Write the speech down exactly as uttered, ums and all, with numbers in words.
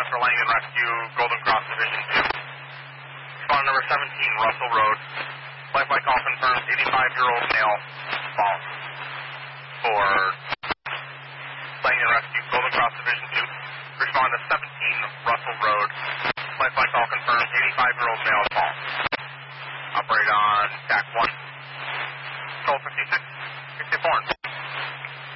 for Langdon Rescue, Golden Cross Division two. Respond number seventeen, Russell Road. Life flight call confirmed, eighty-five-year-old male, fallen. For Langdon Rescue, Golden Cross Division two. Respond to seventeen, Russell Road. Life flight call confirmed, eighty-five-year-old male, fallen. Operate on T A C one. Control fifty-six, fifty-four.